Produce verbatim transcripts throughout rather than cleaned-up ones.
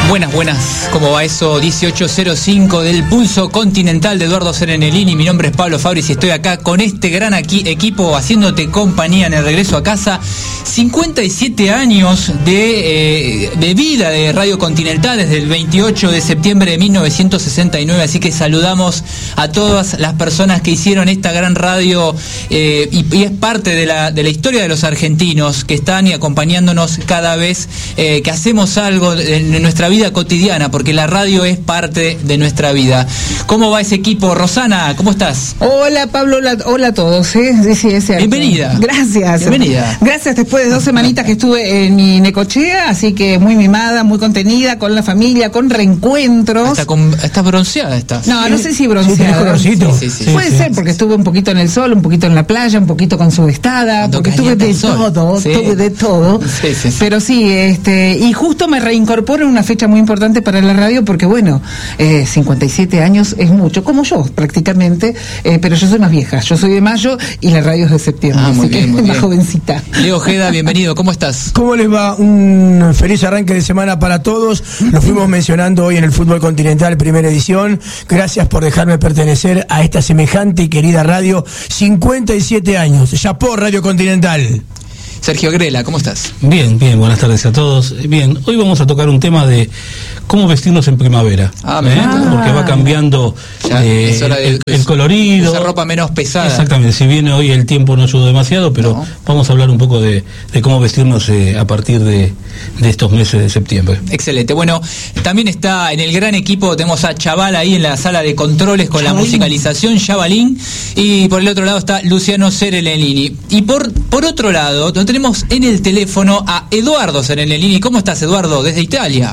Buenas, buenas, ¿cómo va eso? dieciocho cero cinco del Pulso Continental de Eduardo Serenellini. Mi nombre es Pablo Fabris y estoy acá con este gran aquí, equipo haciéndote compañía en el regreso a casa. cincuenta y siete años de, eh, de vida de Radio Continental desde el veintiocho de septiembre de mil novecientos sesenta y nueve, así que saludamos a todas las personas que hicieron esta gran radio eh, y, y es parte de la, de la historia de los argentinos que están y acompañándonos cada vez eh, que hacemos algo en nuestra vida cotidiana, porque la radio es parte de nuestra vida. ¿Cómo va ese equipo? Rosana, ¿cómo estás? Hola Pablo, hola, hola a todos. ¿eh? Sí, sí, es cierto. Bienvenida. Gracias. Bienvenida. Gracias, después de dos semanitas que estuve en mi Necochea, así que muy mimada, muy contenida, con la familia, con reencuentros. Hasta con, estás bronceada, estás. No, no sé si bronceada. Sí, sí, sí, sí. Puede Sí, ser, sí, porque sí. estuve un poquito en el sol, un poquito en la playa, un poquito con sudestada, Cuando porque estuve calienta de el sol. todo, Sí. estuve de todo. Sí, sí, sí. Pero sí, este, y justo me reincorporo en una fecha muy importante para la radio, porque bueno, eh, cincuenta y siete años es mucho, como yo prácticamente, eh, pero yo soy más vieja, yo soy de mayo y la radio es de septiembre, Ah, muy así bien, que muy más bien. jovencita. Leo Ojeda, bienvenido, ¿cómo estás? ¿Cómo les va? Un feliz arranque de semana para todos. Lo fuimos mencionando hoy en el Fútbol Continental, primera edición. Gracias por dejarme pertenecer a esta semejante y querida radio. cincuenta y siete años. Chapó, Radio Continental. Sergio Grela, ¿cómo estás? Bien, bien, buenas tardes a todos. Bien, hoy vamos a tocar un tema de cómo vestirnos en primavera. Ah, ¿eh? mira. Porque va cambiando Ya, eh, es hora de el, el colorido. usar ropa menos pesada. Exactamente, si bien hoy el tiempo no ayudó demasiado, pero No. vamos a hablar un poco de, de cómo vestirnos eh, a partir de, de estos meses de septiembre. Excelente. Bueno, también está en el gran equipo, tenemos a Chaval ahí en la sala de controles con la Chavalín. musicalización, Chavalín, y por el otro lado está Luciano Serenellini. Y por, por otro lado, lo tenemos en el teléfono a Eduardo Serenellini. ¿Cómo estás, Eduardo, desde Italia?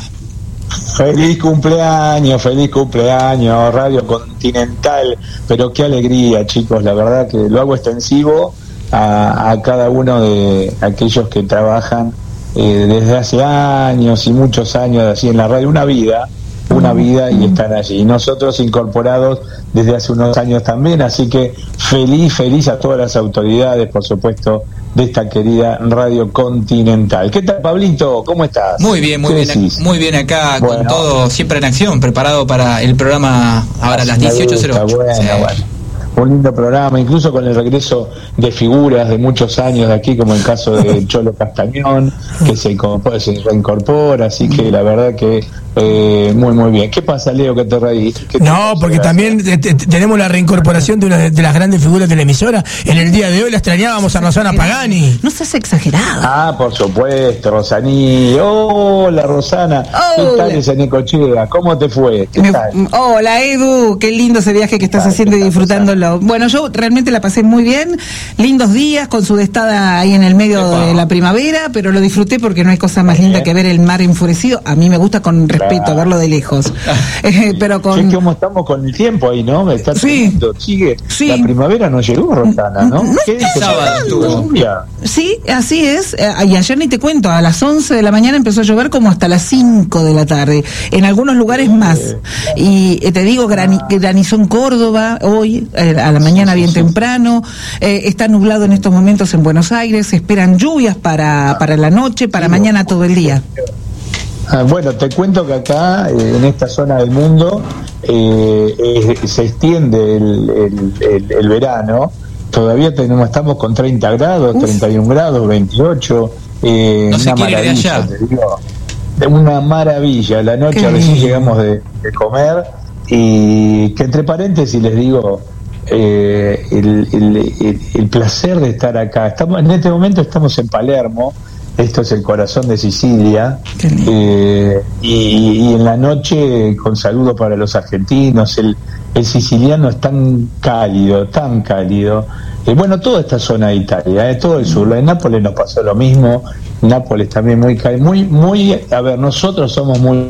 Feliz cumpleaños, feliz cumpleaños, Radio Continental, pero qué alegría, chicos, la verdad que lo hago extensivo a, a cada uno de aquellos que trabajan eh, desde hace años y muchos años así en la radio, una vida, una vida y están allí. Nosotros incorporados desde hace unos años también, así que feliz, feliz a todas las autoridades, por supuesto, de esta querida Radio Continental. ¿Qué tal, Pablito? ¿Cómo estás? Muy bien, muy ¿Qué bien, decís? muy bien acá, con Bueno. todo siempre en acción, preparado para el programa ahora a las Me dieciocho gusta, cero ocho. Bueno, Sí. bueno. Un lindo programa, incluso con el regreso de figuras de muchos años de aquí, como el caso de Cholo Castañón, que se, incorpora, se reincorpora, así que la verdad que eh, muy, muy bien. ¿Qué pasa, Leo, que te reís? ¿Qué te No, pasa? porque también te- te- tenemos la reincorporación de una de, de las grandes figuras de la emisora. En el día de hoy la extrañábamos a Rosana Pagani. No seas exagerado. Ah, por supuesto, Rosaní. Hola, Rosana. ¿Qué Hola. tal esa Necochea? ¿Cómo te fue? ¿Qué Me- tal? Hola Edu, qué lindo ese viaje que estás Ay, haciendo y qué tal, disfrutándolo. Bueno, yo realmente la pasé muy bien, lindos días con su estada ahí en el medio Epa. de la primavera, pero lo disfruté porque no hay cosa más Bien. linda que ver el mar enfurecido. A mí me gusta con respeto Claro. verlo de lejos, Eh, pero Che, con... ¿cómo estamos con el tiempo ahí, no? Está Sí. tremendo. Sigue. Sí. La primavera no llegó, Rosana, ¿no? No ¿Qué está dice? sábado estuvo. Lluvia. Sí, así es. Eh, y ayer ni te cuento, a las once de la mañana empezó a llover como hasta las cinco de la tarde. En algunos lugares más. Y eh, te digo, grani- granizó en Córdoba hoy, eh, a la mañana bien temprano. Eh, está nublado en estos momentos en Buenos Aires. Se esperan lluvias para, para la noche, para mañana todo el día. Ah, bueno, te cuento que acá, eh, en esta zona del mundo, eh, eh, se extiende el, el- el- el verano. Todavía tenemos, estamos con treinta grados, Uf. treinta y un grados, veintiocho. Eh, No se una quiere ir de maravilla, allá. te digo. Una maravilla. La noche Qué recién lindo. llegamos de, de comer y que entre paréntesis les digo eh, el, el- el- el placer de estar acá. Estamos en este momento estamos en Palermo. Esto es el corazón de Sicilia. Qué lindo. Eh, y, y en la noche, con saludo para los argentinos, el, el siciliano es tan cálido, tan cálido. Eh, bueno, toda esta zona de Italia, eh, todo el sur. En Nápoles nos pasó lo mismo. Nápoles también muy cálido. Muy, muy, a ver, nosotros somos muy.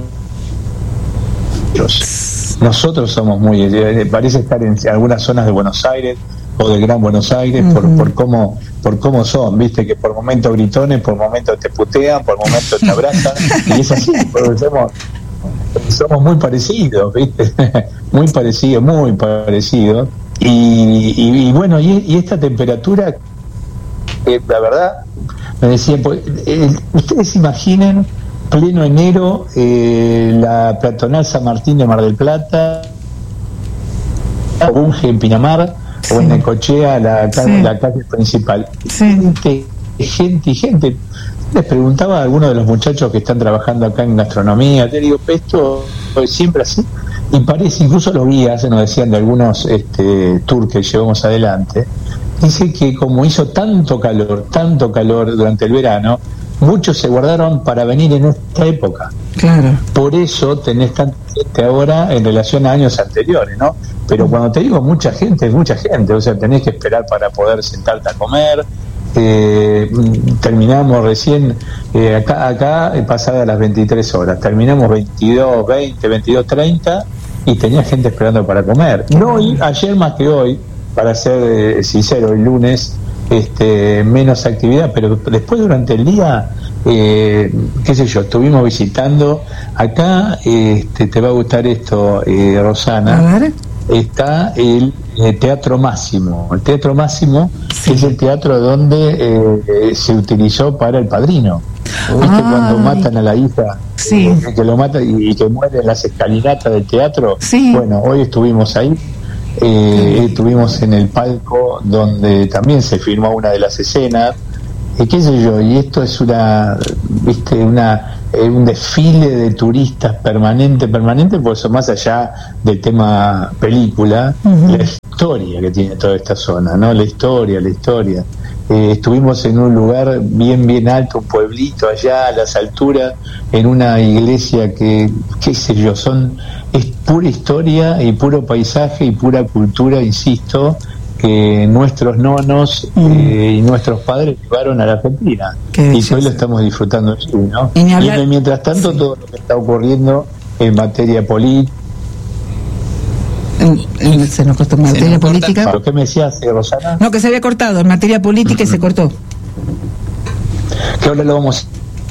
Nosotros somos muy. eh, parece estar en algunas zonas de Buenos Aires o del Gran Buenos Aires por, Ujú. por cómo por cómo son, viste, que por momentos gritones, por momentos te putean, por momentos te abrazan, y es así, porque somos, somos muy parecidos, viste, muy parecidos, muy parecidos, y, y, y bueno, y, y esta temperatura, eh, la verdad, me decían, pues, eh, ustedes imaginen pleno enero, eh, la peatonal San Martín de Mar del Plata, Bunge en Pinamar, sí. o en Necochea, la, sí. la calle principal. Sí. Gente, gente y gente. Les preguntaba a algunos de los muchachos que están trabajando acá en gastronomía, te digo, esto es siempre así. Y parece, incluso los guías nos decían de algunos este, tours que llevamos adelante, dice que como hizo tanto calor, tanto calor durante el verano, muchos se guardaron para venir en esta época. Claro. Por eso tenés tanta gente ahora en relación a años anteriores, ¿no? Pero cuando te digo mucha gente, es mucha gente, o sea, tenés que esperar para poder sentarte a comer. Eh, terminamos recién eh, acá, acá eh, pasadas las veintitrés horas, terminamos veintidós, veinte, veintidós, treinta y tenía gente esperando para comer. No hoy, ayer más que hoy, para ser eh, sincero, el lunes este, menos actividad, pero después durante el día, eh, qué sé yo, estuvimos visitando acá, este, te va a gustar esto, eh, Rosana, está el eh, Teatro Máximo. El Teatro Máximo sí. es el teatro donde eh, se utilizó para El Padrino. ¿Viste Ay. cuando matan a la hija? Sí. Eh, que lo matan y, y que muere en las escalinatas del teatro. Sí. Bueno, hoy estuvimos ahí. Eh, sí. Estuvimos en el palco donde también se filmó una de las escenas. Eh, qué sé yo, y esto es una, viste, una eh, un desfile de turistas permanente, permanente, por eso más allá del tema película, uh-huh. la historia que tiene toda esta zona, ¿no? La historia, la historia. Eh, estuvimos en un lugar bien, bien alto, un pueblito allá a las alturas, en una iglesia que, qué sé yo, son, es pura historia y puro paisaje y pura cultura, insisto, que nuestros nonos mm. eh, y nuestros padres llevaron a la Argentina y hoy lo estamos disfrutando aquí, ¿no? Y, hablar... y mientras tanto sí. todo lo que está ocurriendo en materia política en, en, se nos cortó en materia política. ¿Pero qué me decías, eh, Rosana? No, que se había cortado en materia política y se cortó. Que ahora lo vamos.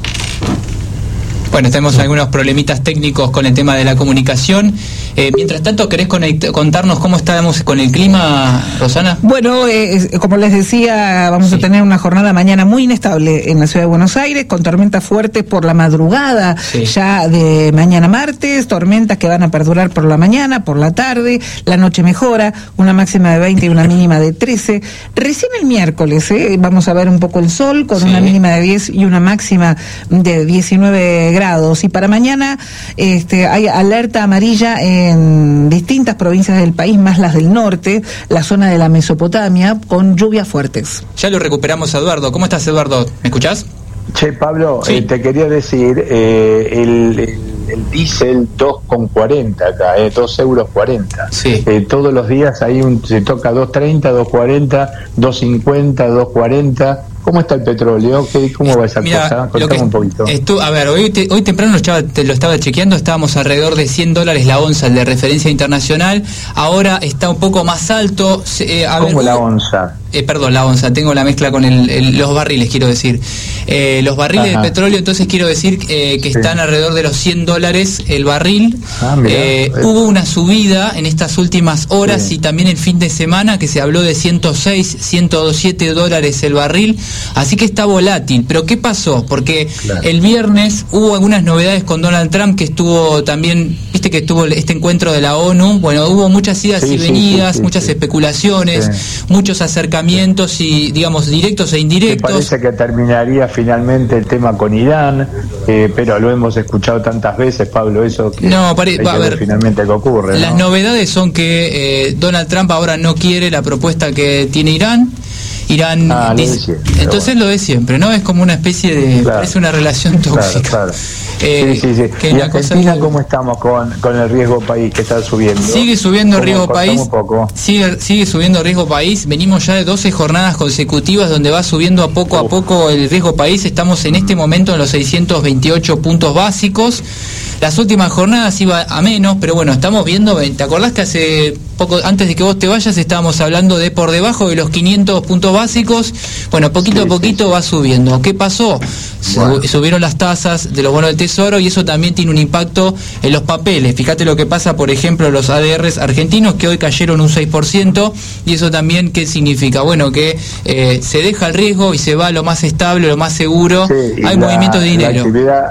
Bueno, tenemos algunos problemitas técnicos con el tema de la comunicación. Eh, mientras tanto, ¿querés conect- contarnos cómo estamos con el clima, Rosana? Bueno, eh, como les decía, vamos sí. a tener una jornada mañana muy inestable en la ciudad de Buenos Aires, con tormentas fuertes por la madrugada, sí. ya de mañana martes, tormentas que van a perdurar por la mañana, por la tarde, la noche mejora, una máxima de veinte y una mínima de trece. Recién el miércoles eh, vamos a ver un poco el sol, con sí. una mínima de diez y una máxima de diecinueve grados. Y para mañana este, hay alerta amarilla en en distintas provincias del país, más las del norte, la zona de la Mesopotamia, con lluvias fuertes. Ya lo recuperamos a Eduardo. ¿Cómo estás, Eduardo? ¿Me escuchás? Che, Pablo, sí. eh, te quería decir, eh, el, el, el diésel dos con cuarenta acá, eh, dos euros cuarenta. Sí. Eh, todos los días ahí un, se toca dos treinta, dos cuarenta, dos cincuenta, dos cuarenta. ¿Cómo está el petróleo? ¿Qué, ¿Cómo va esa Mira, cosa? Contame un poquito. Estu- a ver, hoy, te, hoy temprano lo estaba, te lo estaba chequeando, estábamos alrededor de cien dólares la onza, el de referencia internacional. Ahora está un poco más alto. Eh, a ¿Cómo ver, la onza? Eh, perdón, la onza, tengo la mezcla con el, el, los barriles, quiero decir. Eh, los barriles Ajá. de petróleo, entonces quiero decir eh, que sí. están alrededor de los cien dólares el barril. Ah, mirá, eh, hubo una subida en estas últimas horas sí. y también el fin de semana que se habló de ciento seis, ciento siete dólares el barril. Así que está volátil. ¿Pero qué pasó? Porque claro. el viernes hubo algunas novedades con Donald Trump, que estuvo también, viste que estuvo este encuentro de la ONU. Bueno, hubo muchas idas sí, y venidas, sí, sí, muchas sí. especulaciones, sí. muchos acercamientos y, digamos, directos e indirectos. Me parece que terminaría finalmente el tema con Irán, eh, pero lo hemos escuchado tantas veces, Pablo, eso que, no, pare, va, a ver, finalmente que ocurre. Las ¿no? novedades son que eh, Donald Trump ahora no quiere la propuesta que tiene Irán. Irán ah, dice, siempre, entonces bueno. lo de siempre, ¿no? Es como una especie de, claro. parece una relación tóxica. Claro, claro. Eh, sí, sí, sí. Que ¿Y Argentina cosa... cómo estamos con, con el riesgo país que está subiendo? Sigue subiendo riesgo país. Sigue, sigue subiendo riesgo país. Venimos ya de doce jornadas consecutivas donde va subiendo a poco Uf. a poco el riesgo país. Estamos en este momento en los seiscientos veintiocho puntos básicos. Las últimas jornadas iba a menos, pero bueno, estamos viendo, ¿te acordás que hace poco, antes de que vos te vayas, estábamos hablando de por debajo de los quinientos puntos básicos? Bueno, poquito sí, a poquito sí, sí. va subiendo. ¿Qué pasó? Bueno. Subieron las tasas de los bonos del Tesoro y eso también tiene un impacto en los papeles. Fíjate lo que pasa, por ejemplo, los A D Rs argentinos, que hoy cayeron un seis por ciento, y eso también, ¿qué significa? Bueno, que eh, se deja el riesgo y se va a lo más estable, lo más seguro. Sí, hay la, movimientos de dinero. La actividad,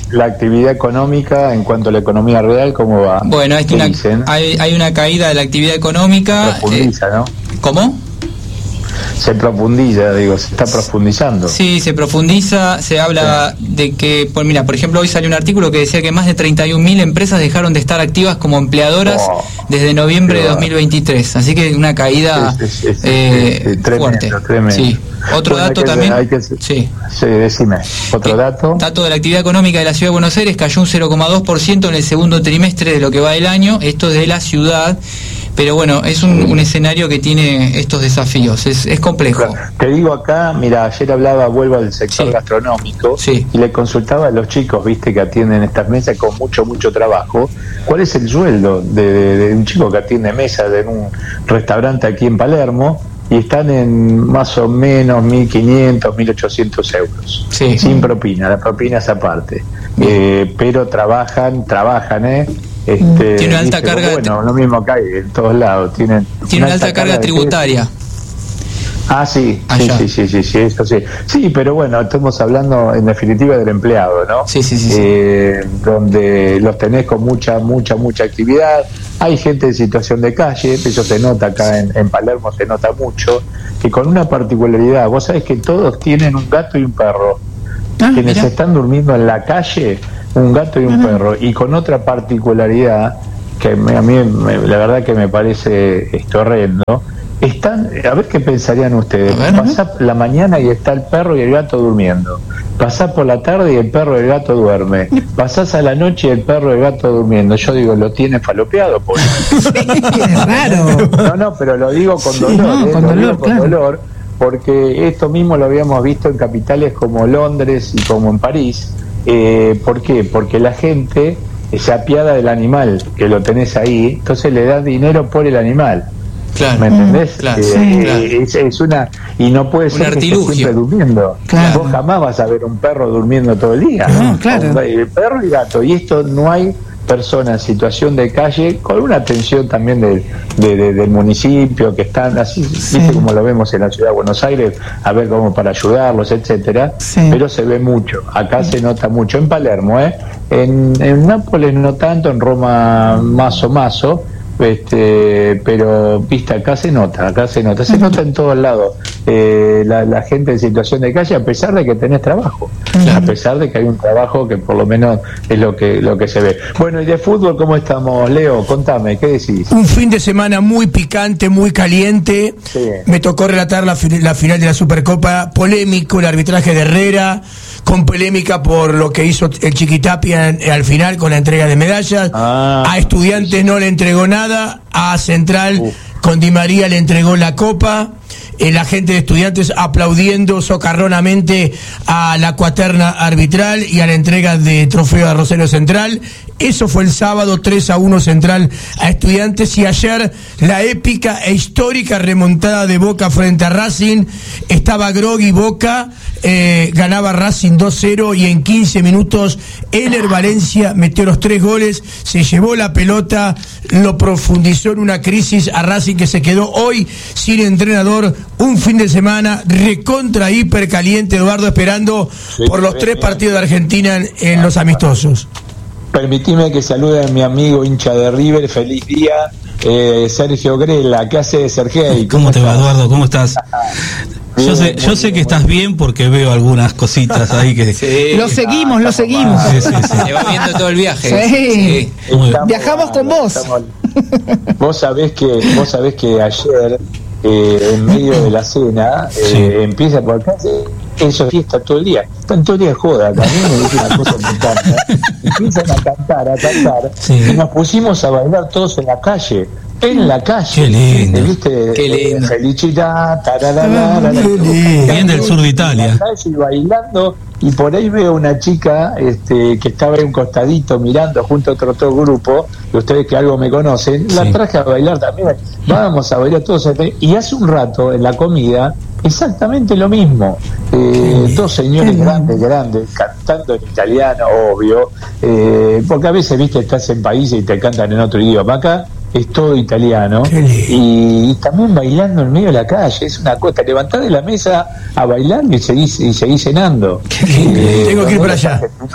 la actividad económica en cuanto a la economía real, ¿cómo va? Bueno, hay una, hay, hay una caída de la actividad económica. Profundiza, eh, ¿no? ¿Cómo? Se profundiza, digo, se está profundizando. Sí, se profundiza, se habla sí. de que, pues mira, por ejemplo, hoy salió un artículo que decía que más de treinta y un mil empresas dejaron de estar activas como empleadoras oh, desde noviembre de dos mil veintitrés, así que una caída sí, sí, sí, eh, sí, sí, tremendo, fuerte. Tremendo. Sí. Otro bueno, dato que, también. Que, sí. sí, decime. Otro eh, dato. Dato de la actividad económica de la Ciudad de Buenos Aires cayó un cero coma dos por ciento en el segundo trimestre de lo que va del año, esto de la ciudad. Pero bueno, es un, un escenario que tiene estos desafíos, es, es complejo. Claro. Te digo acá, mira, ayer hablaba, vuelvo al sector sí. gastronómico, sí. y le consultaba a los chicos, viste, que atienden estas mesas con mucho, mucho trabajo, ¿cuál es el sueldo de, de, de un chico que atiende mesas en un restaurante aquí en Palermo? Y están en más o menos mil quinientos, mil ochocientos euros, sí. sin propina, la propina es aparte, eh, pero trabajan, trabajan, ¿eh? Este, tiene una alta dice, carga bueno, lo mismo que hay en todos lados, tienen tiene una alta, alta carga, carga tributaria. Ah, sí, sí, sí, sí, sí, sí, eso sí. Sí, pero bueno, estamos hablando en definitiva del empleado, ¿no? Sí, sí, sí. Eh, sí. Donde los tenés con mucha, mucha, mucha actividad. Hay gente en situación de calle, eso se nota acá en, en Palermo, se nota mucho, que con una particularidad, vos sabés que todos tienen un gato y un perro. Ah, Quienes mirá. están durmiendo en la calle, un gato y un uh-huh. perro, y con otra particularidad que me, a mí me, la verdad que me parece esto horrendo. Están, a ver qué pensarían ustedes. Pasás la mañana y está el perro y el gato durmiendo. Pasás por la tarde y el perro y el gato duerme. Pasás a la noche y el perro y el gato durmiendo. Yo digo, lo tiene falopeado, por es raro. No, no, pero lo digo con dolor, sí, no, eh, con, lo dolor, digo con claro. dolor, porque esto mismo lo habíamos visto en capitales como Londres y como en París. Eh, ¿Por qué? Porque la gente se apiada del animal, que lo tenés ahí, entonces le das dinero por el animal. Claro. ¿Me entendés? Claro, eh, sí, claro. Es, es una y no puede ser que esté siempre durmiendo. Claro. Vos jamás vas a ver un perro durmiendo todo el día. No, claro. El perro y gato. Y esto no hay personas en situación de calle con una atención también de, de, de, del municipio que están así, sí. viste como lo vemos en la ciudad de Buenos Aires, a ver cómo para ayudarlos, etcétera. Sí. Pero se ve mucho. Acá sí. se nota mucho. En Palermo, ¿eh? En, en Nápoles no tanto, en Roma más o más. Este, pero viste, acá se nota, acá se nota, se nota en todos lados eh, la, la gente en situación de calle, a pesar de que tenés trabajo, claro. a pesar de que hay un trabajo que por lo menos es lo que lo que se ve. Bueno, y de fútbol, ¿cómo estamos, Leo? Contame, ¿qué decís? Un fin de semana muy picante, muy caliente. Sí. Me tocó relatar la, la final de la Supercopa, polémico el arbitraje de Herrera, con polémica por lo que hizo el Chiquitapia en, al final con la entrega de medallas. Ah, a Estudiantes sí. no le entregó nada, a Central Uf. con Di María le entregó la copa. Eh, la gente de Estudiantes aplaudiendo socarronamente a la cuaterna arbitral y a la entrega de trofeo a Rosario Central. Eso fue el sábado, tres a uno Central a Estudiantes. Y ayer la épica e histórica remontada de Boca frente a Racing. Estaba groggy Boca, eh, ganaba Racing dos cero y en quince minutos Ener Valencia metió los tres goles, se llevó la pelota, lo profundizó en una crisis a Racing que se quedó hoy sin entrenador. Un fin de semana recontra hiper caliente, Eduardo, esperando sí, por los tres partidos de Argentina en, en los amistosos. Permitime que salude a mi amigo hincha de River, feliz día, eh, Sergio Grela. ¿Qué hace, Sergio? ¿Cómo, ¿Cómo te va, Eduardo? ¿Cómo estás? Bien, yo sé, yo sé bien, que estás bien porque veo algunas cositas ahí que... Sí. Lo seguimos, ah, lo seguimos. Sí, sí, sí. Se va viendo todo el viaje. Sí. Sí. Estamos, Viajamos con vos. Estamos, vos sabés que, vos sabés que ayer, eh, en medio de la cena, eh, sí. empieza por acá... Eso es fiesta todo el día, están todo el día de joda, a mí me dice una cosa que me encanta, empiezan a cantar, a cantar, sí. y nos pusimos a bailar todos en la calle, en la calle. Qué lindo. ¿Viste? Qué lindo. Felicidad, tararara, bien del sur de Italia. En la calle bailando, y por ahí veo una chica este, que estaba en un costadito mirando junto a otro, otro grupo, y ustedes que algo me conocen, sí. la traje a bailar también, vamos a bailar todos, y hace un rato en la comida, exactamente lo mismo, eh, dos señores grandes, grandes, cantando en italiano, obvio, eh, porque a veces, viste, estás en países y te cantan en otro idioma, acá es todo italiano, y, y también bailando en medio de la calle, es una cosa, levantás de la mesa a bailar y seguís, y seguís cenando. Eh, Tengo que ir para allá. Son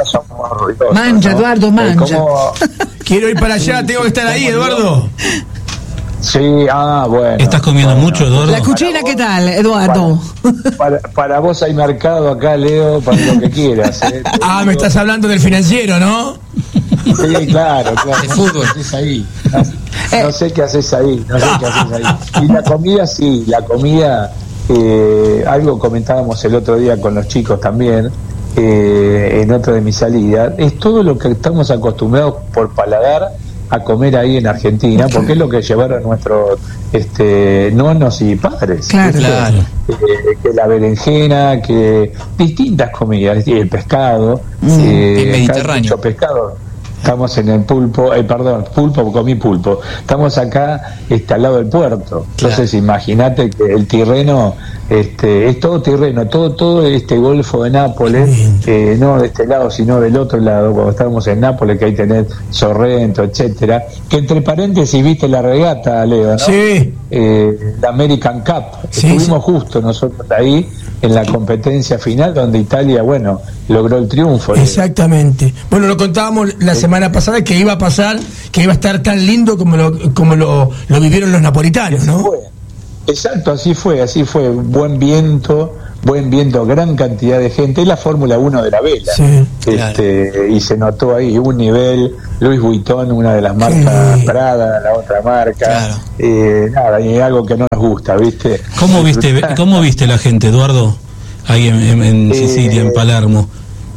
ruidosos. Mancha, ¿no? Eduardo, mancha. Eh, ¿cómo... Quiero ir para allá, tengo que estar ahí, Eduardo. Sí, ah, bueno. ¿Estás comiendo bueno. mucho, Eduardo? La cuchina, ¿qué tal, Eduardo? Para, para, para vos hay mercado acá, Leo, para lo que quieras. ¿eh? Ah, me estás hablando del financiero, ¿no? Sí, claro, claro. De fútbol. ¿Qué haces ahí? No, no sé qué haces ahí, no sé qué haces ahí. Y la comida, sí, la comida, eh, algo comentábamos el otro día con los chicos también, eh, en otra de mis salidas, es todo lo que estamos acostumbrados por paladar a comer ahí en Argentina, porque es lo que llevaron nuestros este, nonos y padres. Claro, ¿viste? claro. Eh, que la berenjena, que distintas comidas, el pescado, Mm, eh, el Mediterráneo. acá hay mucho pescado. Estamos en el pulpo, eh, perdón, pulpo, comí pulpo. Estamos acá este, al lado del puerto. Entonces, imagínate que el Tirreno este, es todo Tirreno, todo todo este Golfo de Nápoles, eh, no de este lado, sino del otro lado, cuando estábamos en Nápoles, que hay tenés Sorrento, etcétera. Que entre paréntesis, viste la regata, Leo, ¿no? Sí. Eh, la American Cup. Sí, Estuvimos justo nosotros ahí en la competencia final, donde Italia, bueno, logró el triunfo. Exactamente. Bueno, lo contábamos la semana pasada que iba a pasar, que iba a estar tan lindo como lo, como lo, lo vivieron los napolitanos, ¿no? Fue. Exacto, así fue, así fue. Buen viento, buen viento, gran cantidad de gente. Es la Fórmula uno de la vela. Sí. Este, y se notó ahí un nivel. Louis Vuitton, una de las marcas, Sí. Prada, la otra marca. Claro. Eh, nada, y algo que no nos gusta, ¿viste? ¿Cómo viste, cómo viste la gente, Eduardo? Ahí en, en, en Eh, Sicilia, en Palermo.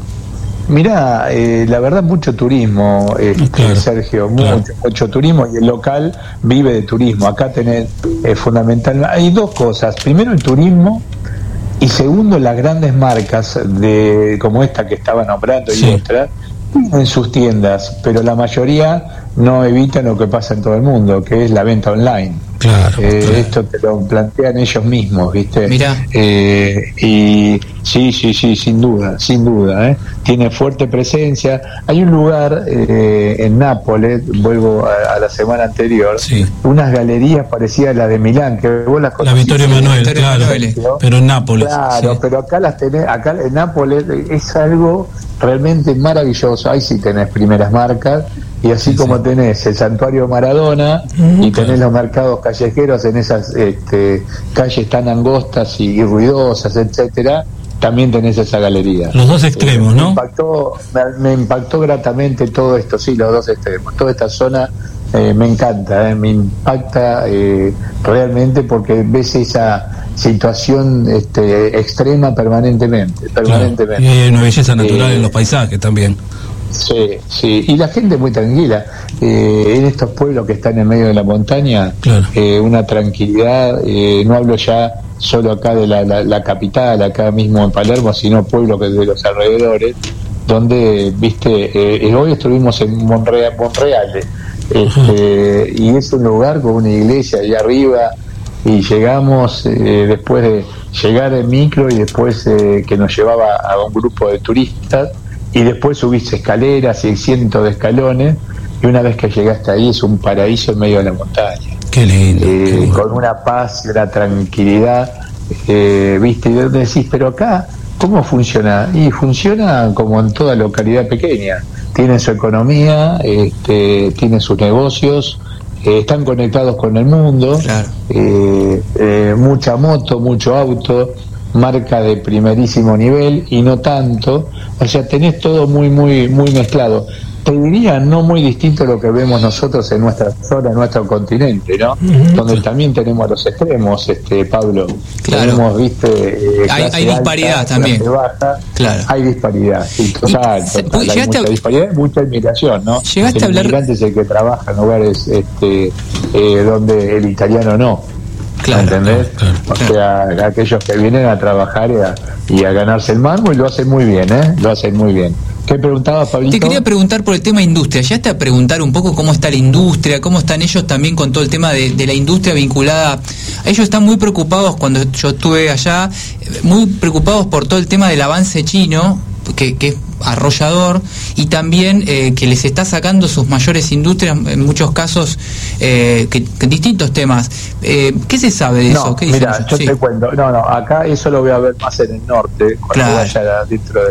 Mirá, eh, la verdad mucho turismo, este, Claro, Sergio, claro. mucho, mucho turismo, y el local vive de turismo. Acá tenés eh, fundamental, hay dos cosas: primero el turismo, y segundo las grandes marcas de como esta que estaba nombrando Sí. y otras en sus tiendas, pero la mayoría no evitan lo que pasa en todo el mundo, que es la venta online. Claro, Eh, claro. Esto te lo plantean ellos mismos, ¿viste? Mirá. Eh, y sí, sí, sí, sin duda, sin duda, ¿eh? Tiene fuerte presencia. Hay un lugar eh, en Nápoles, vuelvo a, a la semana anterior, Sí. unas galerías parecidas a las de Milán, que vos las La conocís. Vittorio Emanuele, Vittorio claro. Emanuele. Pero en Nápoles. Claro, sí. pero acá las tenés, acá en Nápoles es algo realmente maravilloso. Ahí sí tenés primeras marcas, y así Sí, como sí. tenés el Santuario Maradona y tenés los mercados callejeros en esas este, calles tan angostas y, y ruidosas, etcétera, también tenés esa galería. Los dos extremos, Me ¿no? impactó, me, me impactó gratamente todo esto, sí, los dos extremos. Toda esta zona eh, me encanta, eh, me impacta eh, realmente, porque ves esa situación este, extrema permanentemente, Claro. permanentemente. Y hay una belleza natural Eh, en los paisajes también. Sí, sí, y la gente muy tranquila. Eh, en estos pueblos que están en medio de la montaña, Claro. eh, una tranquilidad, eh, no hablo ya solo acá de la, la, la capital, acá mismo en Palermo, sino pueblos que de los alrededores, donde, viste, eh, hoy estuvimos en Monreal, Monreale, este, y es un lugar con una iglesia allá arriba, y llegamos eh, después de llegar en micro, y después eh, que nos llevaba a un grupo de turistas, y después subiste escaleras y cientos de escalones, y una vez que llegaste ahí es un paraíso en medio de la montaña. Qué lindo. Eh, qué lindo. con una paz, una tranquilidad, eh, viste, y donde decís, pero acá, ¿cómo funciona? Y funciona como en toda localidad pequeña. Tiene su economía, este, tiene sus negocios, eh, están conectados con el mundo, Claro. eh, eh, mucha moto, mucho auto, marca de primerísimo nivel y no tanto, o sea, tenés todo muy, muy, muy mezclado. Te diría, no muy distinto a lo que vemos nosotros en nuestra zona, en nuestro continente, ¿no? Donde también tenemos los extremos, este Pablo. Claro. Tenemos, viste, eh, Hay- clase hay disparidad alta, también. clase baja. Claro. Hay disparidad, sí, total, se- total. Hay llegaste mucha a- disparidad, mucha inmigración, ¿no? Llegaste el a hablar- inmigrante es el que trabaja en lugares este, eh, donde el italiano no. Claro. ¿Entendés? claro, O sea, aquellos que vienen a trabajar y a, y a ganarse el mango, y lo hacen muy bien, ¿eh? Lo hacen muy bien. ¿Qué preguntabas, Pablito? Te quería preguntar por el tema industria. Ya te a preguntar un poco cómo está la industria, cómo están ellos también con todo el tema de, de la industria vinculada. Ellos están muy preocupados, cuando yo estuve allá, eh, muy preocupados por todo el tema del avance chino, que, que es arrollador, y también eh, que les está sacando sus mayores industrias, en muchos casos, eh, que, que distintos temas. Eh, ¿Qué se sabe de eso? No, ¿Qué dicen mira, ellos? yo Sí. te cuento. No, no, acá eso lo voy a ver más en el norte, cuando Claro. vaya dentro de,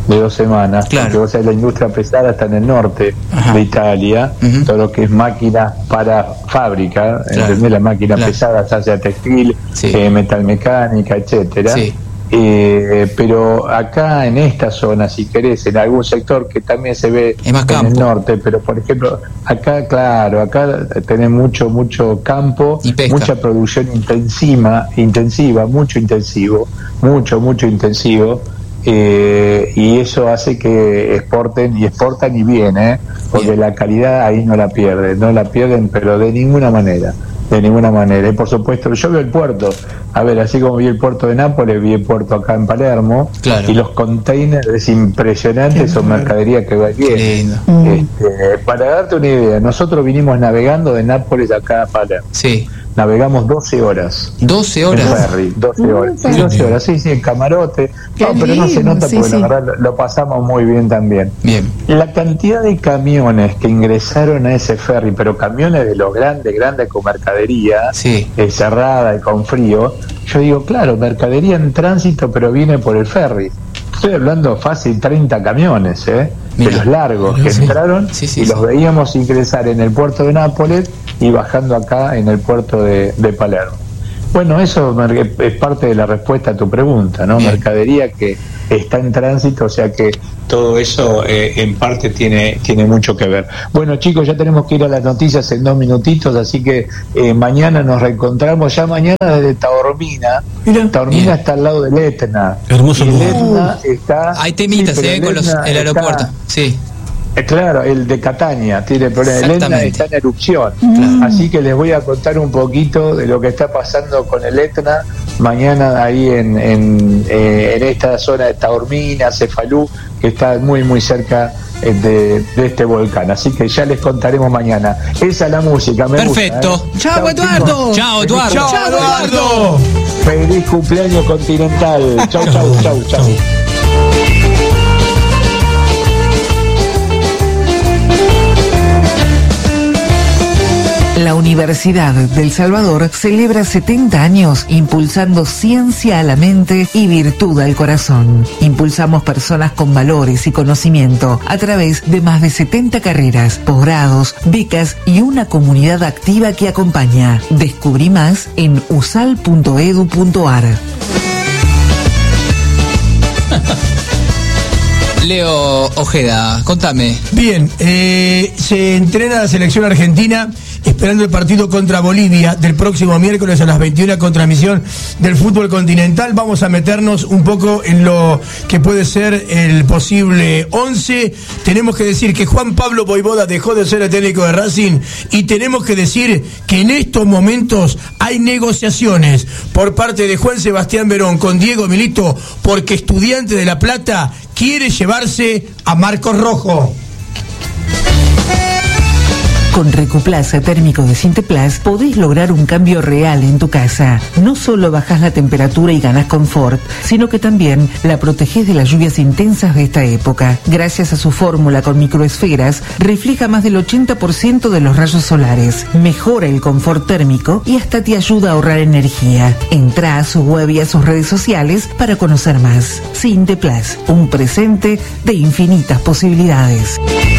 de dos semanas, claro. porque vos sabés, la industria pesada está en el norte Ajá. de Italia, uh-huh. todo lo que es máquinas para fábrica, claro. ¿entendés? La máquina claro. pesada, ya sea textil, sí. eh, metalmecánica, etcétera. Sí. Eh, pero acá en esta zona, si querés, en algún sector que también se ve en campo. El norte, pero por ejemplo, acá, claro, acá tenés mucho, mucho campo, mucha producción intensiva, intensiva, mucho intensivo, mucho, mucho intensivo, eh, y eso hace que exporten, y exportan y bien, ¿eh? Porque bien. La calidad ahí no la pierden, no la pierden, pero de ninguna manera. De ninguna manera. Y por supuesto, yo veo el puerto. A ver, así como vi el puerto de Nápoles, vi el puerto acá en Palermo. Claro. Y los containers es impresionante, son mercadería que va bien. Este, para darte una idea, nosotros vinimos navegando de Nápoles acá a Palermo. Sí. Navegamos doce horas. doce horas. En ferry, doce horas. Sí, doce horas, sí, sí, en camarote. No, pero no se nota sí, porque sí. la verdad lo, lo pasamos muy bien también. Bien. La cantidad de camiones que ingresaron a ese ferry, pero camiones de los grandes, grandes con mercadería, sí. eh, cerrada y con frío, yo digo, claro, mercadería en tránsito, pero viene por el ferry. Estoy hablando fácil treinta camiones, ¿eh? Mira, de los largos que sí. entraron sí, sí, y sí. los veíamos ingresar en el puerto de Nápoles y bajando acá en el puerto de, de Palermo. Bueno, eso es parte de la respuesta a tu pregunta, ¿no? Bien. Mercadería que está en tránsito, o sea que todo eso eh, en parte tiene tiene mucho que ver. Bueno, chicos, ya tenemos que ir a las noticias en dos minutitos, así que eh, mañana nos reencontramos, ya mañana desde Taormina. Mira. Taormina Bien. Está al lado del Etna. Hermoso. El Etna está... Hay temitas, sí, eh, con los, el aeropuerto, está, sí. Eh, claro, el de Catania tiene problemas. El Etna está en erupción, claro. Así que les voy a contar un poquito de lo que está pasando con el Etna mañana ahí en, en, eh, en esta zona de Taormina, Cefalú, que está muy muy cerca eh, de, de este volcán. Así que ya les contaremos mañana. Esa es la música, me Perfecto. Gusta, ¿eh? Chao, Eduardo. Chao, Eduardo. Chao, Eduardo. Feliz cumpleaños continental. Chau, chau, chau, chau. La Universidad del Salvador celebra setenta años impulsando ciencia a la mente y virtud al corazón. Impulsamos personas con valores y conocimiento a través de más de setenta carreras, posgrados, becas y una comunidad activa que acompaña. Descubrí más en usal punto edu punto ar. Leo Ojeda, contame. Bien, eh, se entrena la selección argentina esperando el partido contra Bolivia del próximo miércoles a las veintiuna con transmisión del fútbol continental. Vamos a meternos un poco en lo que puede ser el posible once. Tenemos que decir que Juan Pablo Voivoda dejó de ser el técnico de Racing y tenemos que decir que en estos momentos hay negociaciones por parte de Juan Sebastián Verón con Diego Milito porque Estudiante de La Plata quiere llevarse a Marcos Rojo. Con Recuplaza térmico de Sinteplas podés lograr un cambio real en tu casa. No solo bajás la temperatura y ganás confort, sino que también la protegés de las lluvias intensas de esta época. Gracias a su fórmula con microesferas, refleja más del ochenta por ciento de los rayos solares, mejora el confort térmico y hasta te ayuda a ahorrar energía. Entrá a su web y a sus redes sociales para conocer más. Sinteplas, un presente de infinitas posibilidades.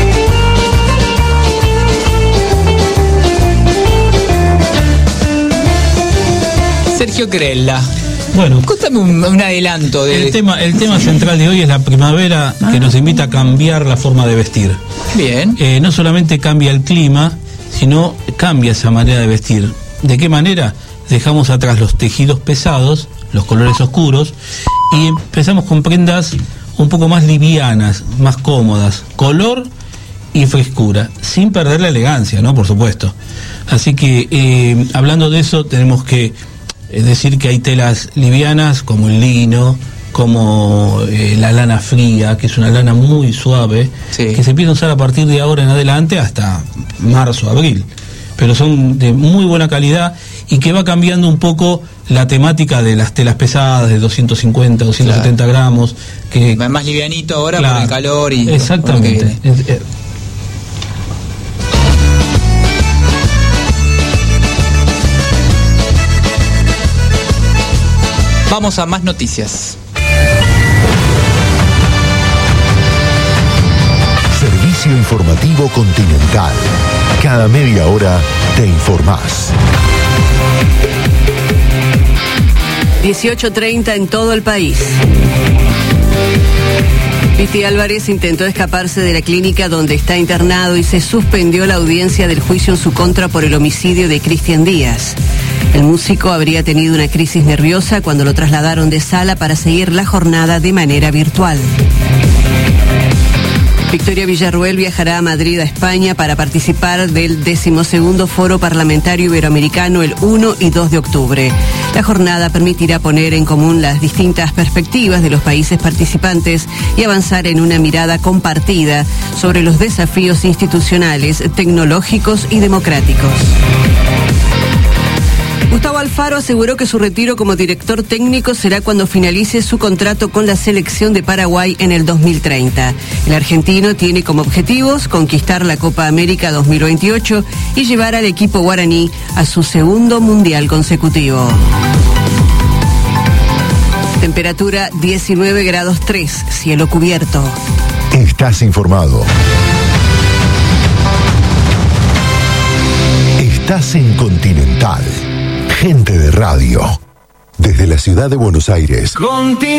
Sergio Querella. Bueno, cuéntame un, un adelanto de... El tema, el tema central de hoy es la primavera ah. que nos invita a cambiar la forma de vestir. Bien. Eh, no solamente cambia el clima, sino cambia esa manera de vestir. ¿De qué manera? Dejamos atrás los tejidos pesados, los colores oscuros, y empezamos con prendas un poco más livianas, más cómodas, color y frescura, sin perder la elegancia, ¿no? Por supuesto. Así que, eh, hablando de eso, tenemos que es decir que hay telas livianas como el lino, como eh, la lana fría, que es una lana muy suave, sí. que se empieza a usar a partir de ahora en adelante hasta marzo, abril. Pero son de muy buena calidad y que va cambiando un poco la temática de las telas pesadas de doscientos cincuenta, doscientos setenta claro. gramos. Que va más livianito ahora claro. por el calor y... Exactamente. Vamos a más noticias. Espacio informativo Continental. Cada media hora te informás. dieciocho treinta en todo el país. Piti Álvarez intentó escaparse de la clínica donde está internado y se suspendió la audiencia del juicio en su contra por el homicidio de Cristian Díaz. El músico habría tenido una crisis nerviosa cuando lo trasladaron de sala para seguir la jornada de manera virtual. Victoria Villarruel viajará a Madrid, a España, para participar del decimosegundo Foro Parlamentario Iberoamericano el uno y dos de octubre. La jornada permitirá poner en común las distintas perspectivas de los países participantes y avanzar en una mirada compartida sobre los desafíos institucionales, tecnológicos y democráticos. Gustavo Alfaro aseguró que su retiro como director técnico será cuando finalice su contrato con la selección de Paraguay en el dos mil treinta. El argentino tiene como objetivos conquistar la Copa América dos mil veintiocho y llevar al equipo guaraní a su segundo mundial consecutivo. Temperatura diecinueve grados tres, cielo cubierto. Estás informado. Estás en Continental. Gente de radio. Desde la ciudad de Buenos Aires.